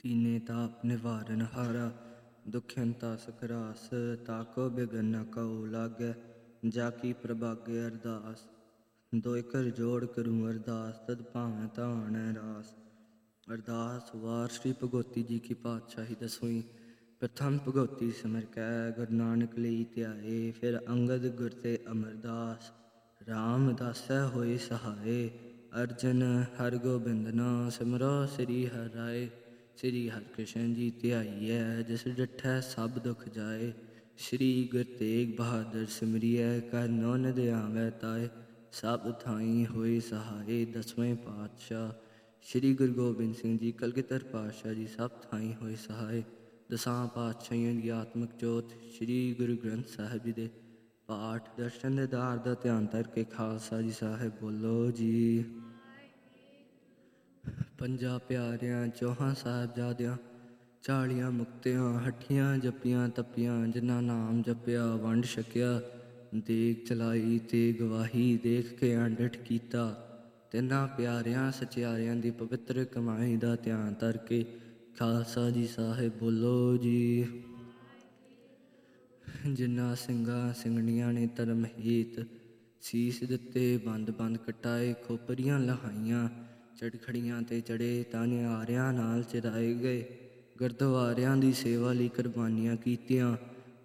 तीने ताप निवारण हारा, दुखयंता सकरास, ताको बिघन न कऊ लागै, जाकी प्रभागे अरदास। दोए कर जोड़ करूँ अरदास, तद भावें ताण रास। अरदास वार श्री भगवती जी की पातशाही दसवीं। प्रथम भगवती सिमर कै गुरु नानक लई ध्याए, फिर अंगद गुर ते अमरदास। रामदासै होए सहाय, अर्जन हर गोबिंद नाम, सिमरो श्री हर राय। श्री हरकृष्ण जी ध्याइयै, जिस डिठै सब दुख जाए। श्री गुरु तेग बहादुर सिमरियै, कर नो निध आवै ताए। सब थाई होए सहाय, दसवें पातशाह श्री गुरु गोबिंद सिंह जी कलगीधर पातशाह जी सब थाई होए सहाय। दसां पातशाहियों की आत्मक जोत श्री गुरु ग्रंथ साहिब जी दे पाठ दर्शन दीदार दा ध्यान धरके खालसा जी साहिब बोलो जी। ਪੰਜਾਂ ਪਿਆਰਿਆਂ ਚੌਹਾਂ ਸਾਹਿਬਜ਼ਾਦਿਆਂ, 40 ਮੁਕਤਿਆਂ ਹੱਠੀਆਂ ਜੱਪੀਆਂ ਤੱਪੀਆਂ, ਜਿਨ੍ਹਾਂ ਨਾਮ ਜਪਿਆ ਵੰਡ ਛਕਿਆ। ਦੇਗ ਚਲਾਈ ਤੇ ਗਵਾਹੀ ਦੇਖ ਕੇ ਅੰਡਿਠ ਕੀਤਾ, ਤਿੰਨਾਂ ਪਿਆਰਿਆਂ ਸਚਿਆਰਿਆਂ ਦੀ ਪਵਿੱਤਰ ਕਮਾਈ ਦਾ ਧਿਆਨ ਧਰ ਕੇ ਖਾਲਸਾ ਜੀ ਸਾਹਿਬ ਬੋਲੋ ਜੀ। ਜਿਨ੍ਹਾਂ ਸਿੰਘਾਂ ਸਿੰਘਣੀਆਂ ਨੇ ਧਰਮ ਹੇਤ ਸੀਸ ਦਿੱਤੇ, ਬੰਦ ਬੰਦ ਕਟਾਏ, ਖੋਪਰੀਆਂ ਲਹਾਈਆਂ, ਚੜਖੜੀਆਂ ਤੇ ਚੜੇ ਤਾਂ ਨਿਆਰਿਆਂ ਨਾਲ ਚਿਰਾਏ ਗਏ। ਗੁਰਦੁਆਰਿਆਂ ਦੀ ਸੇਵਾ ਲਈ ਕੁਰਬਾਨੀਆਂ ਕੀਤੀਆਂ,